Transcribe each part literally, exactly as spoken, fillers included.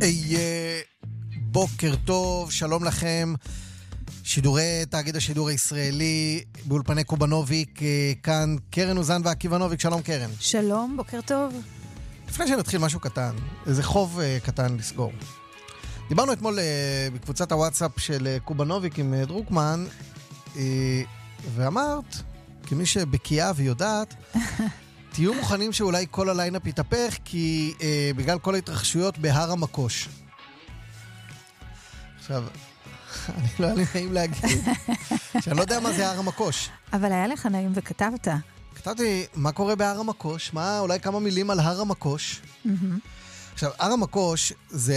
היי, בוקר טוב, שלום לכם. שידורי תאגיד השידור הישראלי באולפני קובנוביק, כאן קרן אוזן ועקיבא נוביק. שלום קרן. שלום, בוקר טוב. לפני שנתחיל משהו קטן, איזה חוב קטן לסגור. דיברנו אתמול בקבוצת הוואטסאפ של קובנוביק עם דרוקמן, ואמרת, כמי שבקיאה ויודעת, תהיו מוכנים שאולי כל הליינאפ יתהפך, כי אה, בגלל כל ההתרחשויות בהר המקוש. עכשיו, אני לא היה לי נעים להגיד, שאני לא יודע מה זה הר המקוש. אבל היה לך נעים וכתבת. כתבתי, מה קורה בהר המקוש? מה, אולי כמה מילים על הר המקוש? עכשיו, הר המקוש זה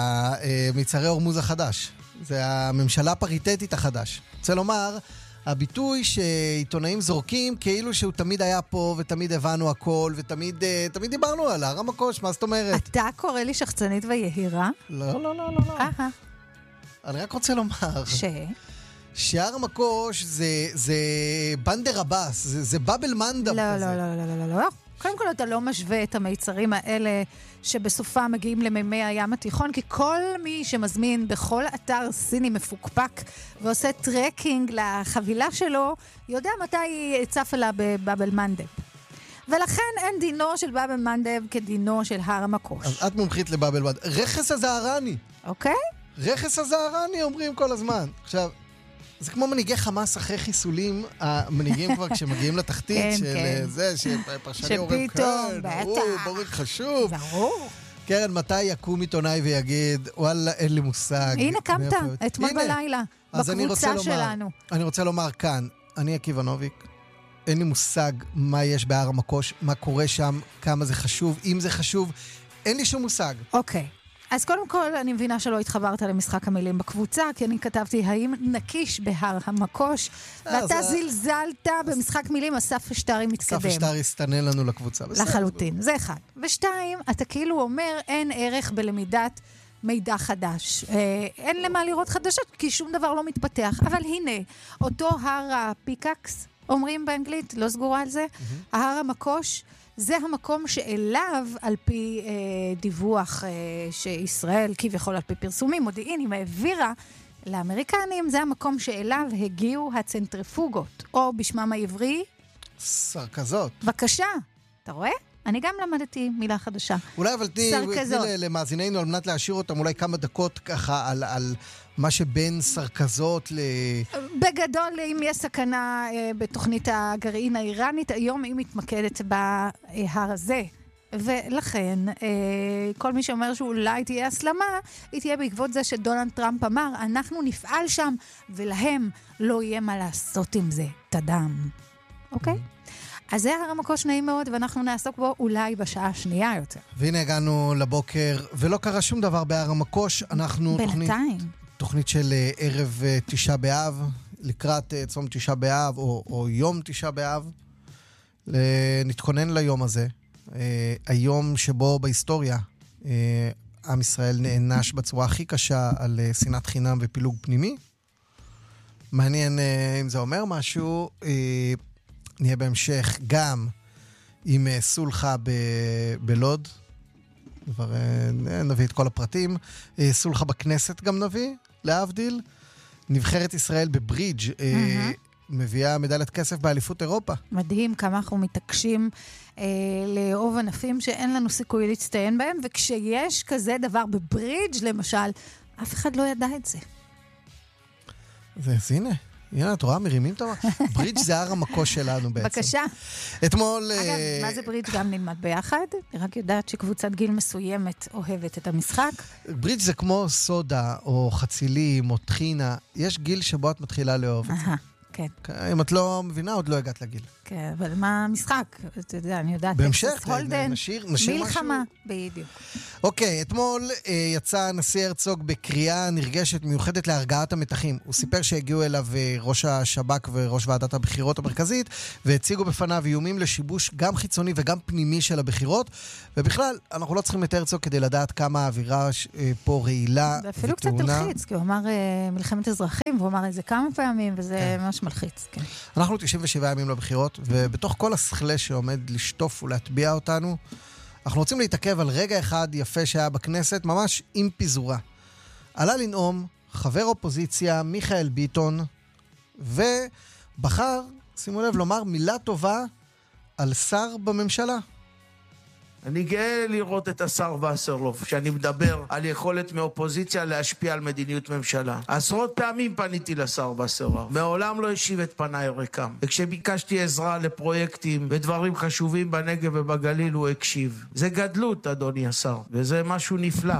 המצרי הורמוז החדש. זה הממשלה הפריטטית החדש. רוצה לומר, הביטוי שעיתונאים זורקים כאילו שהוא תמיד היה פה ותמיד הבנו הכל ותמיד תמיד דיברנו על הר המקוש, מה זאת אומרת? אתה קורא לי שחצנית ויהירה? לא, לא, לא, לא, לא. אהה. אני רק רוצה לומר ש? שהר המקוש זה, זה בנדר הבאס, זה, זה בבל מנדב לא, כזה. לא, לא, לא, לא, לא, לא. קודם כל אתה לא משווה את המיצרים האלה שבסופם מגיעים למימי הים התיכון, כי כל מי שמזמין בכל אתר סיני מפוקפק ועושה טרקינג לחבילה שלו, יודע מתי היא צפה לה בבבל מנדב. ולכן אין דינו של בבל מנדב כדינו של הר המקוש. אז את מומחית לבבל מנדב. רכס הזהרני. אוקיי? רכס הזהרני אומרים כל הזמן. עכשיו, זה כמו מנהיגי חמאס אחרי חיסולים, המנהיגים כבר כשמגיעים לתחתית של זה, שפרשני אומרים, כן, ברור, ברור, חשוב. ברור. קרן, מתי יקום עיתונאי ויגיד, וואלה, אין לי מושג. הנה קמת, אתמול בלילה, בקבוצה שלנו. אני רוצה לומר כאן, אני עקיבא נוביק, אין לי מושג מה יש בהר המקוש, מה קורה שם, כמה זה חשוב, אם זה חשוב, אין לי שום מושג. אוקיי. אז קודם כל, אני מבינה שלא התחברת למשחק המילים בקבוצה, כי אני כתבתי, האם נקיש בהר המקוש, ואתה זלזלת במשחק מילים, אסף אשתרי מתקדם. אסף אשתרי הסתנן לנו לקבוצה. לחלוטין, זה אחד. ושתיים, אתה כאילו אומר, אין ערך בלמידת מידע חדש. אין למה לראות חדשות, כי שום דבר לא מתפתח. אבל הנה, אותו הר הפיקקס, אומרים באנגלית, לא סגורה על זה, ההר המקוש, זה המקום שאליו, על פי אה, דיווח אה, שישראל, כביכול על פי פרסומים, מודיעינים, העבירה לאמריקנים, זה המקום שאליו הגיעו הצנטריפוגות, או בשמם העברי, סרקזות. בבקשה, אתה רואה? אני גם למדתי מילה חדשה. אולי אבל תני למאזיננו, על מנת להשאיר אותם אולי כמה דקות ככה על, על מה שבין סרקזות ל... בגדול, אם יש סכנה אה, בתוכנית הגרעין האיראנית, היום היא מתמקדת בהר הזה. ולכן, אה, כל מי שאומר שאולי תהיה הסלמה, היא תהיה בעקבות זה שדונלד טראמפ אמר, אנחנו נפעל שם, ולהם לא יהיה מה לעשות עם זה. תדם. אוקיי? אז זה הר המקוש נעים מאוד, ואנחנו נעסוק בו אולי בשעה השנייה יותר. והנה הגענו לבוקר, ולא קרה שום דבר בהר המקוש. אנחנו בינתיים. תוכנית, תוכנית של ערב תשעה באב, לקראת צום תשעה באב, או, או יום תשעה באב. נתכונן ליום הזה. היום שבו בהיסטוריה, עם ישראל נענש בצורה הכי קשה על שנאת חינם ופילוג פנימי. מעניין אם זה אומר משהו. נהיה בהמשך גם עם סולחה ב- בלוד. כבר נביא את כל הפרטים. סולחה בכנסת גם נביא, להבדיל. נבחרת ישראל בברידג' mm-hmm. מביאה מדליית כסף באליפות אירופה. מדהים כמה אנחנו מתעקשים אה, לאהוב ענפים שאין לנו סיכוי להצטיין בהם, וכשיש כזה דבר בברידג' למשל, אף אחד לא ידע את זה. אז הנה. הנה, את רואה, מרימים טובה. ברידג' זה הר המקוש שלנו בעצם. בבקשה. אתמול... אגב, מה זה ברידג' גם נלמד ביחד? אני רק יודעת שקבוצת גיל מסוימת אוהבת את המשחק. ברידג' זה כמו סודה, או חצילים, או טחינה. יש גיל שבו את מתחילה לאהוב את זה. כן. אם את לא מבינה, עוד לא הגעת לגיל. כן, אבל מה המשחק? אתה יודע, אני יודעת. בהמשך, נשאיר משהו. מלחמה, בדיוק. אוקיי, אתמול יצא הנשיא הרצוג בקריאה נרגשת מיוחדת להרגעת המתחים. הוא סיפר שהגיעו אליו ראש השב"כ וראש ועדת הבחירות המרכזית, והציגו בפניו איומים לשיבוש גם חיצוני וגם פנימי של הבחירות, ובכלל, אנחנו לא צריכים את הרצוג כדי לדעת כמה האווירה פה רעילה וטעונה. ואפילו קצת תלחיץ, כי הוא אמר מלחמת אזרחים, והוא אמר את זה כמה פעמים, וזה ממש מלחיץ. אנחנו תשעים ושבעה ימים לבחירות, ובתוך כל השכלה שעומד לשטוף ולהטביע אותנו, אנחנו רוצים להתעכב על רגע אחד יפה שהיה בכנסת, ממש עם פיזורה. עלה לנאום חבר אופוזיציה מיכאל ביטון, ובחר, שימו לב, לומר מילה טובה על שר בממשלה. אני גאה לראות את השר וסרלוף, שאני מדבר על יכולת מאופוזיציה להשפיע על מדיניות ממשלה. עשרות פעמים פניתי לשר וסרלוף, מעולם לא השיב את פניי ריקם. וכשביקשתי עזרה לפרויקטים ודברים חשובים בנגב ובגליל, הוא הקשיב. זה גדלות, אדוני השר, וזה משהו נפלא.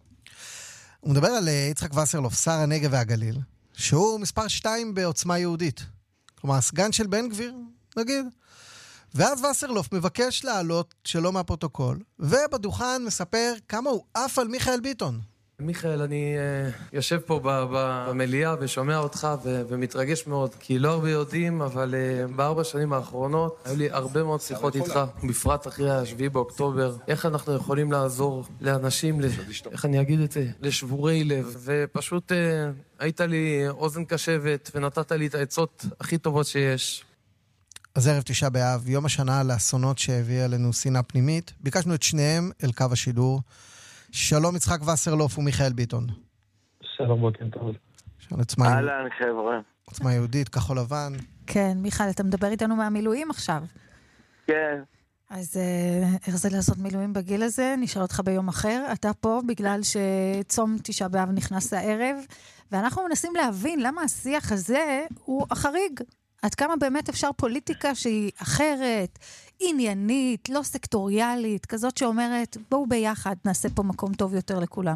הוא מדבר על יצחק וסרלוף, שר הנגב והגליל, שהוא מספר שתיים בעוצמה יהודית. כלומר, הסגן של בן גביר, נגיד. ואז וסרלוף מבקש לעלות שלא מהפרוטוקול, ובדוכן מספר כמה הוא עף על מיכאל ביטון. מיכאל, אני uh, יושב פה ב- ב- במליאה ושומע אותך ו- ומתרגש מאוד, כי לא הרבה יודעים, אבל uh, בארבע שנים האחרונות היו לי הרבה מאוד שיחות איתך, בפרט אחרי השביעי באוקטובר, איך אנחנו יכולים לעזור לאנשים, ל- איך אני אגיד את זה, לשבורי לב, ופשוט uh, היית לי אוזן קשבת ונתת לי את העצות הכי טובות שיש. אז ערב תשעה באב, יום השנה לאסונות שהביאה לנו שנאה פנימית, ביקשנו את שניהם אל קו השידור. שלום יצחק וסרלוף ומיכאל ביטון. שלום, בוקר טוב. אהלן חבר'ה. עוצמה יהודית, כחול לבן. כן, מיכאל, אתה מדבר איתנו מהמילואים עכשיו. כן. אז איך זה לעשות מילואים בגיל הזה? נשאל אותך ביום אחר. אתה פה בגלל שצום תשעה באב נכנס לערב, ואנחנו מנסים להבין למה השיח הזה הוא החריג. עד כמה באמת אפשר פוליטיקה שהיא אחרת, עניינית, לא סקטוריאלית, כזאת שאומרת, בואו ביחד, נעשה פה מקום טוב יותר לכולם.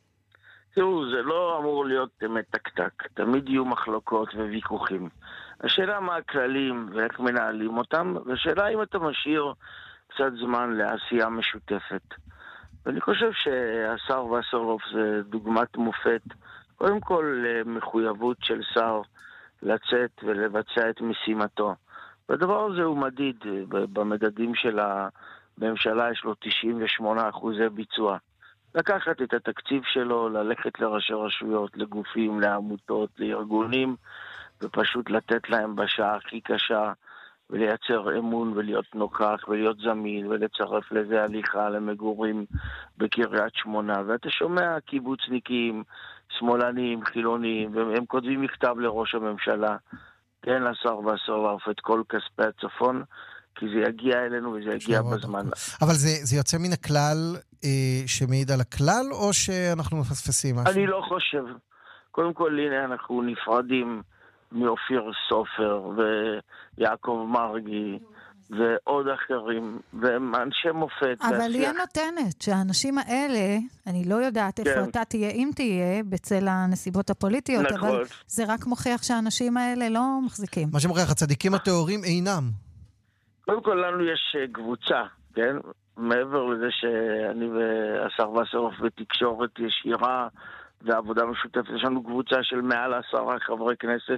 תראו, זה לא אמור להיות מתקתק. תמיד יהיו מחלוקות וויכוחים. השאלה מה הכללים ואיך מנהלים אותם, והשאלה אם אתה משאיר קצת זמן לעשייה משותפת. ואני חושב שהשר וסרלוף זה דוגמת מופת, קודם כל מחויבות של שר, לצאת ולבצע את משימתו. והדבר הזה הוא מדיד. במדדים של הממשלה יש לו תשעים ושמונה אחוזי ביצוע. לקחת את התקציב שלו, ללכת לראשי רשויות, לגופים, לעמותות, לארגונים, ופשוט לתת להם בשעה הכי קשה, ולייצר אמון ולהיות נוכח ולהיות זמין, ולצרף לזה הליכה למגורים בקריית שמונה. ואתה שומע קיבוצניקים, שמאלנים, חילונים, והם כותבים מכתב לראש הממשלה, תן לשר וסרלוף את כל כספי הצפון, כי זה יגיע אלינו וזה יגיע בזמן. אבל זה, זה יוצא מן הכלל אה, שמעיד על הכלל, או שאנחנו מפספסים משהו? אני לא חושב. קודם כל, הנה אנחנו נפרדים מאופיר סופר ויעקב מרגי ועוד אחרים, והם אנשי מופת. אבל היא הנותנת שהאנשים האלה, אני לא יודעת איפה כן. אתה תהיה, אם תהיה, בצל הנסיבות הפוליטיות, נכון. אבל זה רק מוכיח שהאנשים האלה לא מחזיקים. מה שמוכיח, הצדיקים הטהורים אינם. קודם כל לנו יש קבוצה, כן? מעבר לזה שאני והשר וסרלוף בתקשורת ישירה ועבודה משותפת, יש לנו קבוצה של מעל עשרה חברי כנסת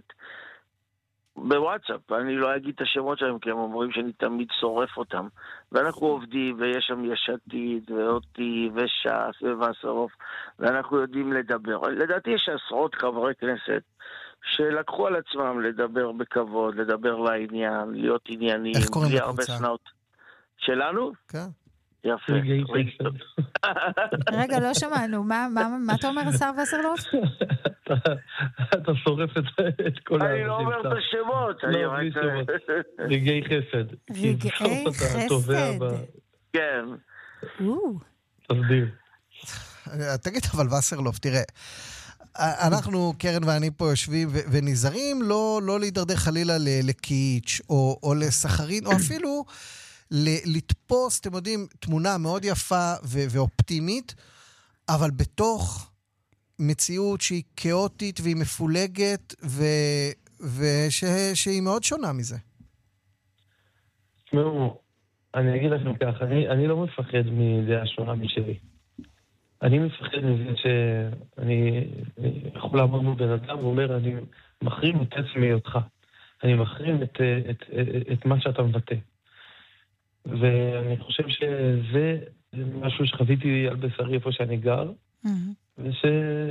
בוואטסאפ. אני לא אגיד את השמות שלהם, כי הם אומרים שאני תמיד שורף אותם. ואנחנו עובדים, ויש שם יש עתיד, ואותי, וש"ס, וווסרלוף, ואנחנו יודעים לדבר. לדעתי יש עשרות חברי כנסת שלקחו על עצמם לדבר בכבוד, לדבר לעניין, להיות עניינים. איך קוראים לקבוצה? שלנו? כן. יפה. רגע, לא שמענו. מה, מה, מה אתה אומר, השר וסרלוף? אתה שורף את כל האנשים. אני לא אומר את השמות. לא, בלי שמות. רגעי חסד. רגעי חסד. כן. תסביר. תגיד, אבל וסרלוף, תראה, אנחנו, קרן ואני פה יושבים ונזהרים לא, לא להידרדר חלילה לקיץ' או, או לסחרין, או אפילו לתפוס, אתם יודעים, תמונה מאוד יפה ו- ואופטימית, אבל בתוך מציאות שהיא כאוטית והיא מפולגת ו- וש- שהיא מאוד שונה מזה. תשמעו, אני אגיד לכם ככה, אני, אני לא מפחד מדעה שונה משלי. אני מפחד מזה שאני יכול לעמוד מול בן אדם ואומר, אני מחרים את עצמי אותך. אני מחרים את, את, את, את מה שאתה מבטא. ואני חושב שזה משהו שחוויתי על בשרי איפה שאני גר,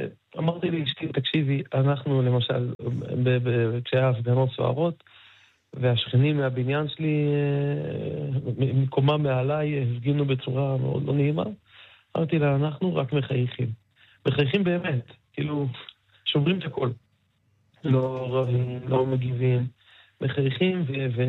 ושאמרתי לי, תקשיבי, אנחנו למשל, כשהיה הפגנות סוערות, והשכנים מהבניין שלי, מקומה מעליי, הפגינו בצורה מאוד לא נעימה. אמרתי לה, אנחנו רק מחייכים. מחייכים באמת, כאילו, שוברים את הכל. לא רבים, לא מגיבים, מחייכים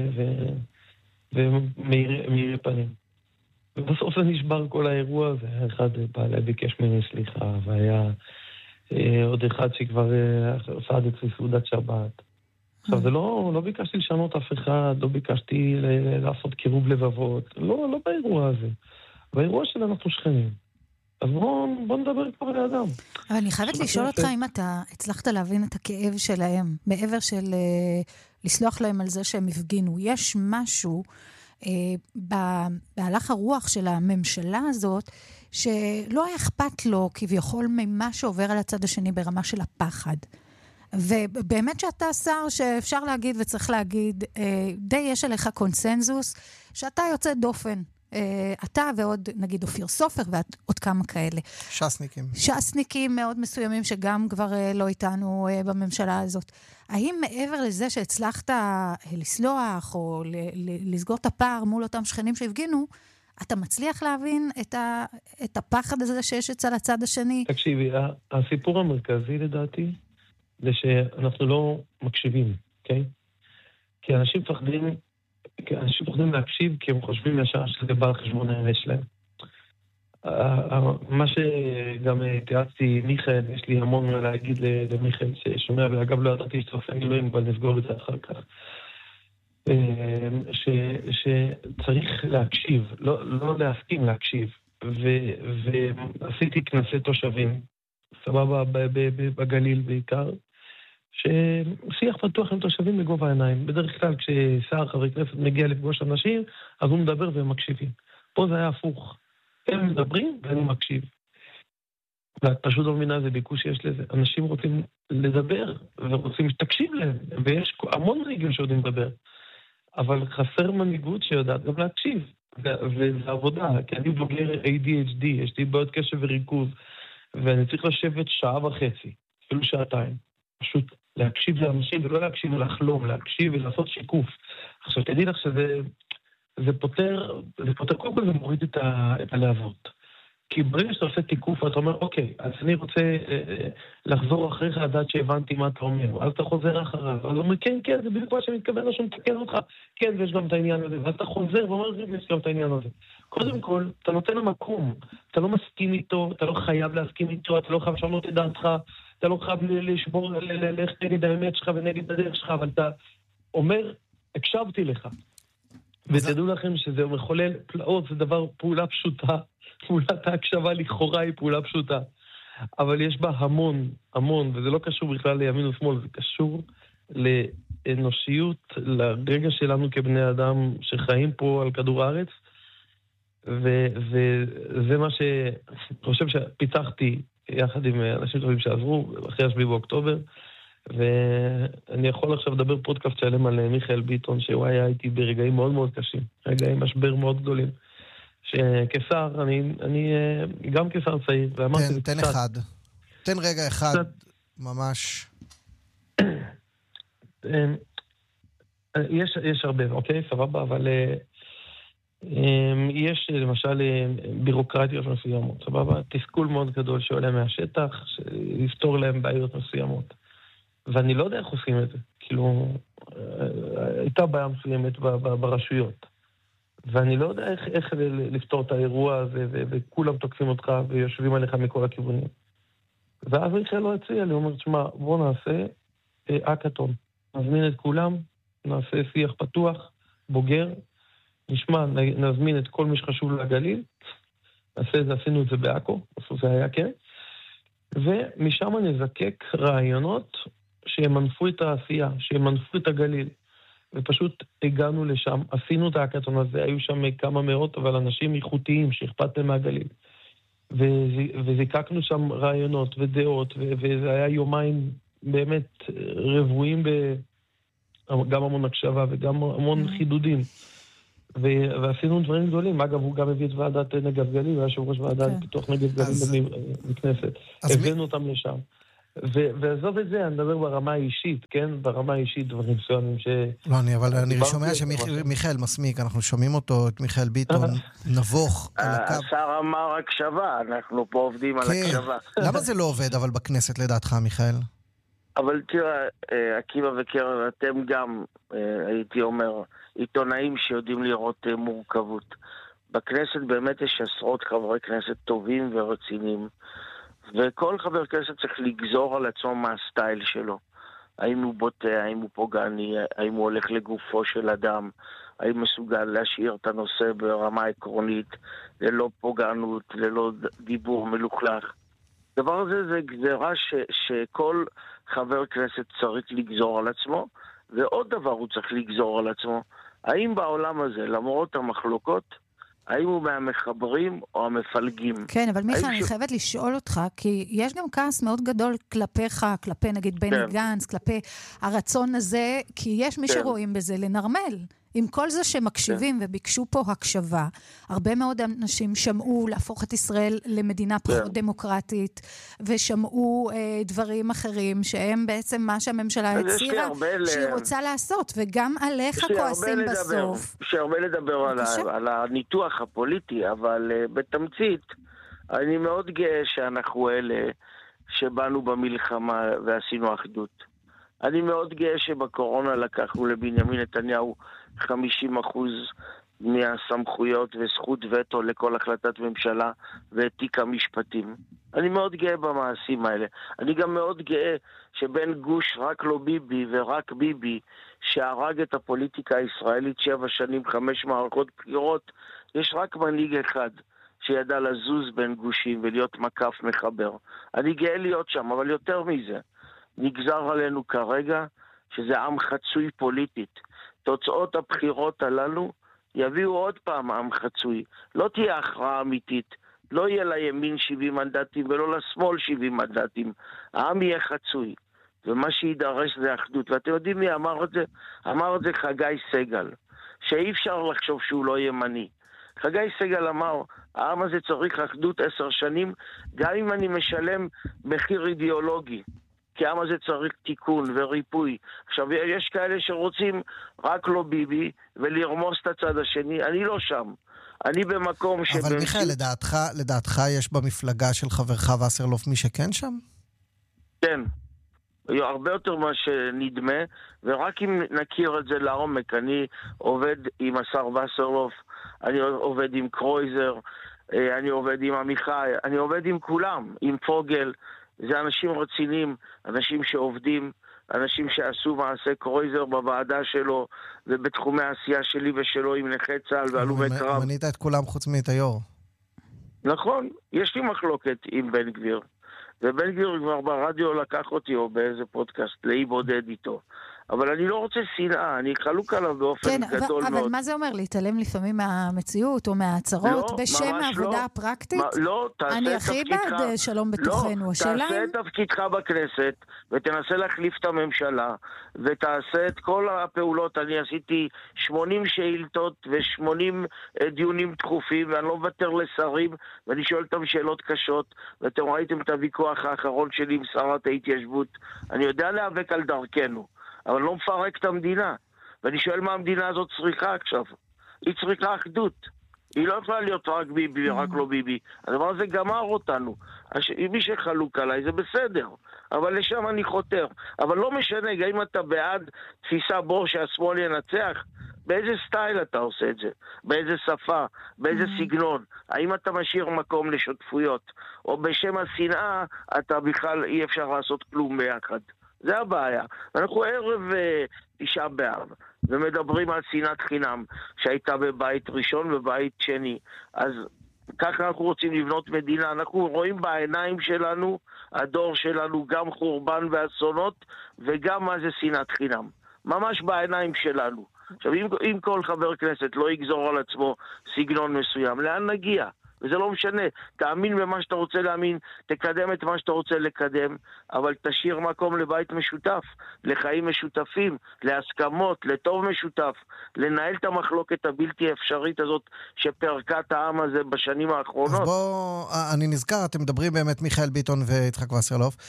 ומאירי פנים. ובסוף זה נשבר כל האירוע הזה. אחד בעלי ביקש ממני סליחה, והיה עוד אחד שכבר עשה אצלי סעודת שבת. עכשיו, זה לא, לא ביקשתי לשנות אף אחד, לא ביקשתי לעשות קירוב לבבות, לא, לא באירוע הזה. באירוע של אנחנו שכנים. אז בואו בוא נדבר כבר לאדם. אבל אני חייבת לשאול אותך אם אתה הצלחת להבין את הכאב שלהם, מעבר של uh, לסלוח להם על זה שהם הפגינו. יש משהו uh, בהלך הרוח של הממשלה הזאת, שלא היה אכפת לו כביכול ממה שעובר על הצד השני ברמה של הפחד. ובאמת שאתה שר שאפשר להגיד וצריך להגיד, די יש עליך קונסנזוס, שאתה יוצא דופן. אתה ועוד נגיד אופיר סופר ועוד כמה כאלה. שסניקים. שסניקים מאוד מסוימים שגם כבר לא איתנו בממשלה הזאת. האם מעבר לזה שהצלחת לסלוח או לסגור את הפער מול אותם שכנים שהפגינו, אתה מצליח להבין את, ה, את הפחד הזה שיש אצל הצד השני? תקשיבי, הסיפור המרכזי לדעתי, זה שאנחנו לא מקשיבים, אוקיי? כי אנשים מפחדים, כי אנשים מפחדים להקשיב, כי הם חושבים ישר שזה בא על חשבון האמת שלהם. מה שגם תיאצתי מיכאל, יש לי המון להגיד למיכאל ששומע, ואגב לא ידעתי שתעושה מילואים, אבל נסגור את זה אחר כך. ש, שצריך להקשיב, לא, לא להסכים להקשיב. ו, ועשיתי כנסי תושבים, סבבה, בגליל בעיקר, ששיח פתוח עם תושבים בגובה העיניים. בדרך כלל כששר חברי כנסת מגיע לפגוש אנשים, אז הוא מדבר והם מקשיבים. פה זה היה הפוך. הם מדברים ואני מקשיב. ואת פשוט לא מבינה איזה ביקוש שיש לזה. אנשים רוצים לדבר ורוצים שתקשיב להם, ויש המון מנהיגים שיודעים לדבר. אבל חסר מנהיגות שיודעת גם להקשיב. וזה עבודה, כי אני בוגר איי די אייץ' די, יש לי בעיות קשב וריכוז, ואני צריך לשבת שעה וחצי, אפילו שעתיים. פשוט להקשיב לאנשים ולא להקשיב ולחלום, להקשיב ולעשות שיקוף. עכשיו, תדעי לך שזה זה פותר, זה פותר כל כך ומוריד את, ה, את הלהבות. כי ברגע שאתה עושה תיקוף, אתה אומר, אוקיי, אז אני רוצה אה, לחזור אחריך לדעת שהבנתי מה אתה אומר, אז אתה חוזר אחריו, אז הוא אומר, כן, כן, זה בדיוק מה שמתכוון לשום תקן אותך, כן, ויש גם את העניין הזה, ואז אתה חוזר ואומר, יש גם את העניין הזה. קודם כל, אתה נותן למקום, אתה לא מסכים איתו, אתה לא חייב להסכים איתו, אתה לא חייב לשנות את דעתך, אתה לא חייב לשבור, ללכת נגד האמת שלך ונגד הדרך שלך, אבל אתה אומר, הקשבתי לך. ותדעו לכם שזה מחולל פלאות, זה דבר, פעולה פשוטה, פעולת ההקשבה לכאורה היא פעולה פשוטה. אבל יש בה המון, המון, וזה לא קשור בכלל לימין ושמאל, זה קשור לאנושיות, לרגע שלנו כבני אדם שחיים פה על כדור הארץ, ו- וזה מה שאני חושב שפיתחתי יחד עם אנשים טובים שעזרו, אחרי השביעי באוקטובר, ואני יכול עכשיו לדבר פודקאסט שלם על מיכאל ביטון, שהוא היה איתי ברגעים מאוד מאוד קשים, רגעים משבר מאוד גדולים. שכשר, אני, אני גם כשר צעיר, ואמרתי תן, תן קצת, אחד. תן רגע אחד, קצת, ממש. יש, יש הרבה, אוקיי, סבבה, אבל יש למשל בירוקרטיות מסוימות, סבבה, תסכול מאוד גדול שעולה מהשטח, שיפתור להם בעיות מסוימות. ואני לא יודע איך עושים את זה, כאילו, הייתה בעיה מסוימת ברשויות. ואני לא יודע איך, איך לפתור את האירוע הזה, ו- וכולם תוקפים אותך ויושבים עליך מכל הכיוונים. ואז מיכאל לא הציע לי, הוא אומר, תשמע, בוא נעשה אקאטון. נזמין את כולם, נעשה שיח פתוח, בוגר, נשמע, נזמין את כל מי שחשוב לגליל, נעשה את זה, עשינו את זה באקו, זה היה כן, ומשם נזקק רעיונות שמנפו את העשייה, שמנפו את הגליל. ופשוט הגענו לשם, עשינו את האקאטון הזה, היו שם כמה מאות, אבל אנשים איכותיים שאכפת להם מהגליל. וזיקקנו שם רעיונות ודעות, וזה היה יומיים באמת רבועים, גם המון הקשבה וגם המון חידודים. ועשינו דברים גדולים. אגב, הוא גם הביא את ועדת נגב גליל, היה יושב ראש ועדת פיתוח נגב גליל בכנסת. הבאנו אותם לשם. ועזוב את זה, אני מדבר ברמה האישית, כן? ברמה האישית דברים מסוימים ש... לא, אני, אבל אני שומע שמיכאל מסמיק, אנחנו שומעים אותו, את מיכאל ביטון, נבוך על הקו. השר אמר הקשבה, אנחנו פה עובדים על הקשבה. למה זה לא עובד, אבל בכנסת לדעתך, מיכאל? אבל תראה, עקיבא וקרן, אתם גם, הייתי אומר, עיתונאים שיודעים לראות מורכבות. בכנסת באמת יש עשרות חברי כנסת טובים ורציניים, וכל חבר כנסת צריך לגזור על עצמו מה הסטייל שלו. האם הוא בוטה, האם הוא פוגעני, האם הוא הולך לגופו של אדם, האם מסוגל להשאיר את הנושא ברמה עקרונית, ללא פוגענות, ללא דיבור מלוכלך. דבר הזה זה גזרה ש, שכל חבר כנסת צריך לגזור על עצמו, ועוד דבר הוא צריך לגזור על עצמו. האם בעולם הזה, למרות המחלוקות, האם הוא מהמחברים או המפלגים? כן, אבל מיכאל, אני חייבת לשאול אותך, כי יש גם כעס מאוד גדול כלפיך, כלפי נגיד בני גנץ, כלפי הרצון הזה, כי יש מי שרואים בזה לנרמל. עם כל זה שמקשיבים וביקשו פה הקשבה, הרבה מאוד אנשים שמעו להפוך את ישראל למדינה פחות דמוקרטית, ושמעו אה, דברים אחרים, שהם בעצם מה שהממשלה הצירה, שהיא רוצה לעשות, וגם עליך כועסים בסוף. יש הרבה לדבר על, ה, על הניתוח הפוליטי, אבל uh, בתמצית, אני מאוד גאה שאנחנו אלה שבאנו במלחמה ועשינו אחדות. אני מאוד גאה שבקורונה לקחנו לבנימין נתניהו חמישים אחוז מהסמכויות וזכות וטו לכל החלטת ממשלה ותיק המשפטים. אני מאוד גאה במעשים האלה. אני גם מאוד גאה שבין גוש רק לא ביבי ורק ביבי, שהרג את הפוליטיקה הישראלית שבע שנים, חמש מערכות בחירות, יש רק מנהיג אחד שידע לזוז בין גושים ולהיות מקף מחבר. אני גאה להיות שם, אבל יותר מזה. נגזר עלינו כרגע שזה עם חצוי פוליטית. תוצאות הבחירות הללו יביאו עוד פעם עם חצוי. לא תהיה הכרעה אמיתית. לא יהיה לימין שבעים מנדטים ולא לשמאל שבעים מנדטים. העם יהיה חצוי. ומה שידרש זה אחדות. ואתם יודעים מי אמר את זה? אמר את זה חגי סגל. שאי אפשר לחשוב שהוא לא ימני. חגי סגל אמר, העם הזה צריך אחדות עשר שנים, גם אם אני משלם מחיר אידיאולוגי. כי העם הזה צריך תיקון וריפוי. עכשיו, יש כאלה שרוצים רק לא ביבי ולרמוס את הצד השני. אני לא שם. אני במקום ש... אבל מיכאל, לדעתך, לדעתך יש במפלגה של חברך וסרלוף מי שכן שם? כן. הרבה יותר מה שנדמה, ורק אם נכיר את זה לעומק, אני עובד עם השר וסרלוף, אני עובד עם קרויזר, אני עובד עם עמיחי, אני עובד עם כולם, עם פוגל. זה אנשים רציניים, אנשים שעובדים, אנשים שעשו מעשה. קרויזר בוועדה שלו ובתחומי העשייה שלי ושלו עם נכי צה"ל והלומי קרב. מנית את כולם חוץ מאת היו"ר. נכון, יש לי מחלוקת עם בן גביר. ובן גביר כבר ברדיו לקח אותי או באיזה פודקאסט לאי בודד איתו. אבל אני לא רוצה שנאה, אני חלוק עליו באופן כן, גדול אבל מאוד. אבל מה זה אומר? להתעלם לפעמים מהמציאות או מההצהרות? לא, בשם העבודה לא. הפרקטית? מה, לא, תעשה אני את הכי תפקידך. בעד שלום בתוכנו. לא, השאלה תעשה אם... את תפקידך בכנסת, ותנסה להחליף את הממשלה, ותעשה את כל הפעולות. אני עשיתי שמונים שאילתות ו-שמונים דיונים דחופים, ואני לא מוותר לשרים, ואני שואל אותם שאלות קשות, ואתם ראיתם את הוויכוח האחרון שלי עם שרת ההתיישבות. אני יודע להיאבק על דרכנו. אבל לא מפרק את המדינה. ואני שואל מה המדינה הזאת צריכה עכשיו. היא צריכה אחדות. היא לא יכולה להיות רק ביבי ורק לא ביבי. הדבר הזה גמר אותנו. מי שחלוק עליי זה בסדר. אבל לשם אני חותר. אבל לא משנה, גם אם אתה בעד תפיסה בור שהשמאל ינצח, באיזה סטייל אתה עושה את זה? באיזה שפה? באיזה סגנון? האם אתה משאיר מקום לשותפויות? או בשם השנאה אתה בכלל אי אפשר לעשות כלום ביחד? זה הבעיה. אנחנו ערב תשעה באב, ומדברים על שנאת חינם שהייתה בבית ראשון ובבית שני. אז ככה אנחנו רוצים לבנות מדינה. אנחנו רואים בעיניים שלנו, הדור שלנו, גם חורבן ואסונות, וגם מה זה שנאת חינם. ממש בעיניים שלנו. עכשיו, אם, אם כל חבר כנסת לא יגזור על עצמו סגנון מסוים, לאן נגיע? וזה לא משנה, תאמין במה שאתה רוצה להאמין, תקדם את מה שאתה רוצה לקדם, אבל תשאיר מקום לבית משותף, לחיים משותפים, להסכמות, לטוב משותף, לנהל את המחלוקת הבלתי אפשרית הזאת שפרקה את העם הזה בשנים האחרונות. אז בוא, אני נזכר, אתם מדברים באמת מיכאל ביטון ויצחק וסרלוף,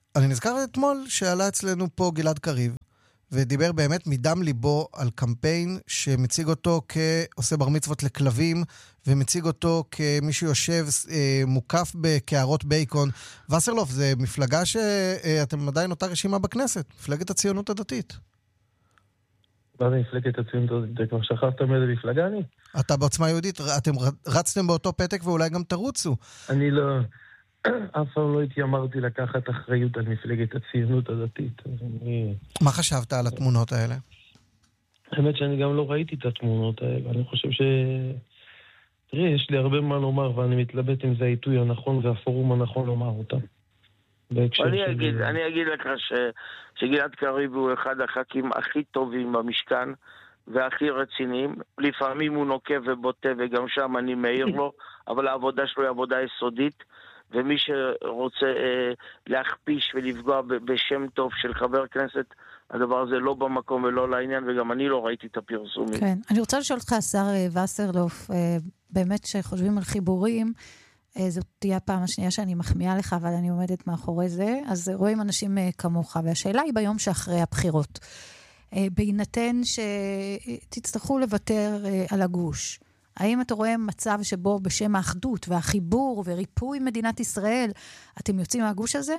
אני נזכר אתמול שעלה אצלנו פה גלעד קריב, ודיבר באמת מדם ליבו על קמפיין שמציג אותו כעושה בר מצוות לכלבים, ומציג אותו כמי שיושב אה, מוקף בקערות בייקון. וסרלוף, זה מפלגה שאתם עדיין אותה רשימה בכנסת, מפלגת הציונות הדתית. מה זה מפלגת הציונות הדתית? כבר שכחתם איזה מפלגה אני? אתה בעוצמה יהודית, אתם רצתם באותו פתק ואולי גם תרוצו. אני לא... אף פעם לא התיימרתי לקחת אחריות על מפלגת הציונות הדתית. אני... מה חשבת על התמונות האלה? האמת שאני גם לא ראיתי את התמונות האלה. אני חושב ש... תראי, יש לי הרבה מה לומר, ואני מתלבט אם זה העיתוי הנכון והפורום הנכון לומר אותם. אני אגיד, אני אגיד לך ש... שגלעד קריב הוא אחד הח"כים הכי טובים במשכן, והכי רציניים. לפעמים הוא נוקב ובוטה, וגם שם אני מעיר לו, אבל העבודה שלו היא עבודה יסודית. ומי שרוצה אה, להכפיש ולפגוע ב- בשם טוב של חבר כנסת, הדבר הזה לא במקום ולא לעניין, וגם אני לא ראיתי את הפרסומים. כן, אני רוצה לשאול אותך, השר וסרלוף, אה, באמת שחושבים על חיבורים, אה, זאת תהיה הפעם השנייה שאני מחמיאה לך, אבל אני עומדת מאחורי זה, אז רואים אנשים אה, כמוך, והשאלה היא ביום שאחרי הבחירות. אה, בהינתן שתצטרכו לוותר אה, על הגוש, האם אתה רואה מצב שבו בשם האחדות והחיבור וריפוי מדינת ישראל, אתם יוצאים מהגוש הזה?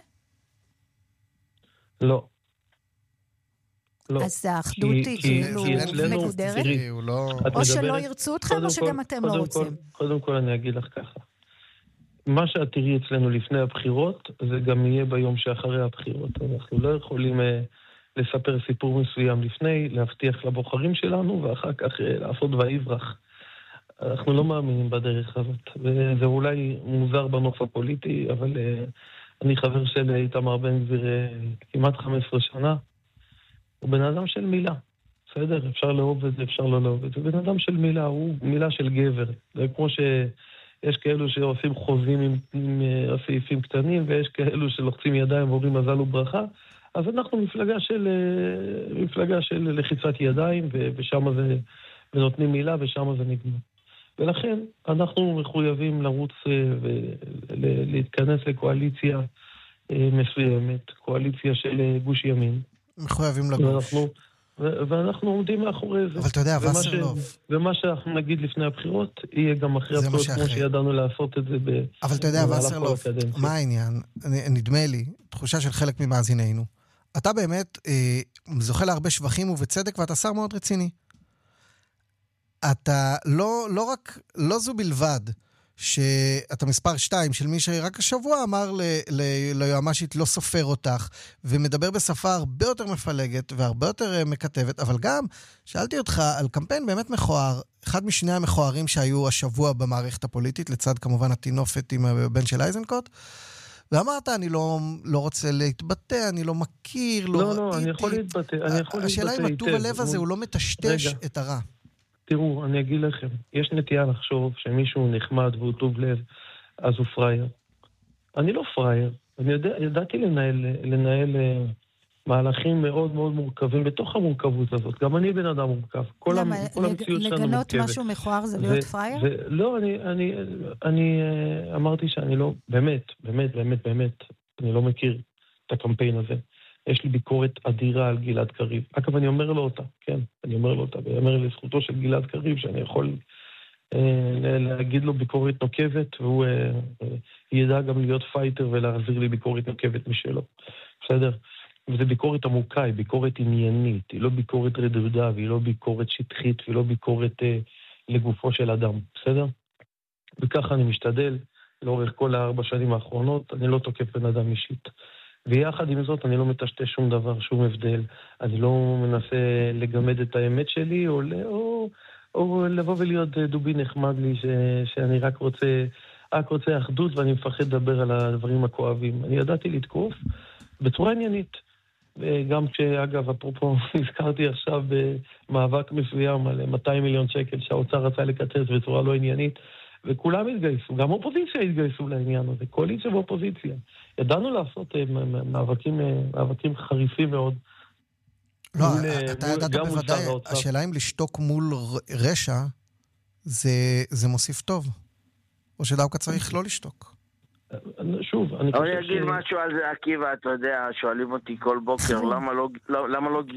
לא. לא. אז האחדות היא כאילו מקודרת? או שלא ירצו אתכם, או שגם אתם לא רוצים? קודם כל אני אגיד לך ככה. מה שאת תראי אצלנו לפני הבחירות, זה גם יהיה ביום שאחרי הבחירות. אנחנו לא יכולים לספר סיפור מסוים לפני, להבטיח לבוחרים שלנו, ואחר כך לעשות ויברח. אנחנו לא מאמינים בדרך הזאת, וזה אולי מוזר בנוף הפוליטי, אבל uh, אני חבר של איתמר בן גביר uh, כמעט חמש עשרה שנה, הוא בן אדם של מילה, בסדר? אפשר לאהוב את זה, אפשר לא לאהוב את זה, הוא בן אדם של מילה, הוא מילה של גבר, זה כמו שיש כאלו שעושים חוזים עם, עם uh, סעיפים קטנים, ויש כאלו שלוחצים ידיים ואומרים מזל וברכה, אז אנחנו מפלגה של, uh, מפלגה של לחיצת ידיים, ו- ושם זה, ונותנים מילה, ושם זה נגמר. ולכן אנחנו מחויבים לרוץ ולהתכנס לקואליציה מסוימת, קואליציה של גוש ימין. מחויבים לגוש. ואנחנו עומדים מאחורי זה. אבל אתה יודע, וסרלוף. ומה שאנחנו נגיד לפני הבחירות, יהיה גם אחרי הבחירות, כמו שידענו לעשות את זה במהלך כל הקדנציה. אבל אתה יודע, וסרלוף, מה העניין? נדמה לי, תחושה של חלק ממאזינינו. אתה באמת זוכה להרבה שבחים ובצדק, ואתה שר מאוד רציני. אתה לא, לא רק, לא זו בלבד, שאתה מספר שתיים של מי שרק השבוע אמר ליועמ"שית לא סופר אותך, ומדבר בשפה הרבה יותר מפלגת והרבה יותר מקטבת, אבל גם שאלתי אותך על קמפיין באמת מכוער, אחד משני המכוערים שהיו השבוע במערכת הפוליטית, לצד כמובן התינופת עם הבן של אייזנקוט, ואמרת, אני לא, לא רוצה להתבטא, אני לא מכיר, לא, לא ראיתי. לא, אני יכול להתבטא, אני יכול השאלה להתבטא אם הטוב הלב הזה הוא לא מטשטש רגע. את הרע. תראו, אני אגיד לכם, יש נטייה לחשוב שמישהו נחמד והוא טוב לב, אז הוא פרייר. אני לא פרייר. אני יודע, ידעתי לנהל, לנהל מהלכים מאוד מאוד מורכבים בתוך המורכבות הזאת. גם אני בן אדם מורכב. כל למה, המ, כל לג, לגנות משהו מכוער זה להיות פרייר? ו, לא, אני, אני, אני אמרתי שאני לא, באמת, באמת, באמת, באמת, אני לא מכיר את הקמפיין הזה. יש לי ביקורת אדירה על גלעד קריב. אגב, אני אומר לו אותה, כן, אני אומר לו אותה, ואני אומר לזכותו של גלעד קריב, שאני יכול אה, להגיד לו ביקורת נוקבת, והוא אה, אה, ידע גם להיות פייטר ולהחזיר לי ביקורת נוקבת משלו. בסדר? וזו ביקורת עמוקה, היא ביקורת עניינית, היא לא ביקורת רדודה, והיא לא ביקורת שטחית, והיא לא ביקורת אה, לגופו של אדם, בסדר? וככה אני משתדל, לאורך כל הארבע שנים האחרונות, אני לא תוקף בן אדם אישית. ויחד עם זאת אני לא מטשטש שום דבר, שום הבדל. אני לא מנסה לגמד את האמת שלי, או, או, או לבוא ולהיות דובי נחמד לי, ש, שאני רק רוצה, רק רוצה אחדות, ואני מפחד לדבר על הדברים הכואבים. אני ידעתי לתקוף בצורה עניינית. גם כשאגב, אפרופו, הזכרתי עכשיו במאבק מסוים על מאתיים מיליון שקל, שהאוצר רצה לקצץ בצורה לא עניינית, וכולם התגייסו, גם אופוזיציה התגייסו לעניין הזה, קואליציה ואופוזיציה. ידענו לעשות מאבקים, מאבקים חריפים מאוד. לא, אתה ידעת בוודאי, השאלה אם לשתוק מול רשע, זה מוסיף טוב. או שדווקא צריך לא לשתוק. שוב, אני חושב ש... אני אגיד משהו על זה, עקיבא, אתה יודע, שואלים אותי כל בוקר, למה לא, למה לא